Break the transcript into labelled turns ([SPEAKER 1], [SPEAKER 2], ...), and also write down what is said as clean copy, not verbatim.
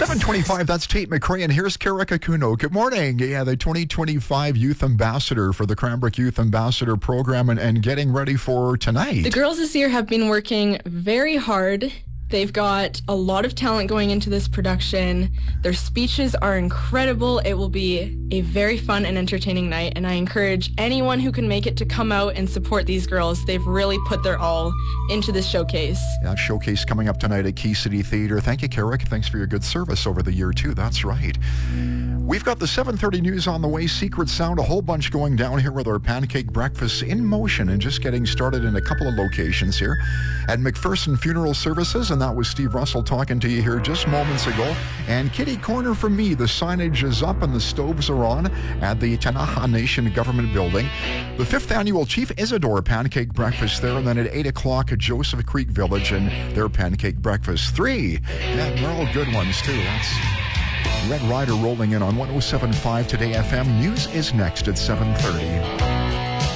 [SPEAKER 1] 7:25, that's Tate McRae, and here's Karika Kuno. Good morning. Yeah, the 2025 Youth Ambassador for the Cranbrook Youth Ambassador Program and getting ready for tonight.
[SPEAKER 2] The girls this year have been working very hard. They've got a lot of talent going into this production. Their speeches are incredible. It will be a very fun and entertaining night, and I encourage anyone who can make it to come out and support these girls. They've really put their all into this showcase.
[SPEAKER 1] That showcase coming up tonight at Key City Theatre. Thank you, Carrick. Thanks for your good service over the year, too. That's right. We've got the 7:30 news on the way. Secret Sound, a whole bunch going down here with our pancake breakfast in motion and just getting started in a couple of locations here at McPherson Funeral Services, and that was Steve Russell talking to you here just moments ago. And kitty corner for me, the signage is up and the stoves are on at the Tanaha Nation Government Building. The 5th annual Chief Isidore Pancake Breakfast there, and then at 8 o'clock at Joseph Creek Village and their pancake breakfast. 3, yeah, they're all good ones too. That's Red Rider rolling in on 107.5 Today FM. News is next at 7:30.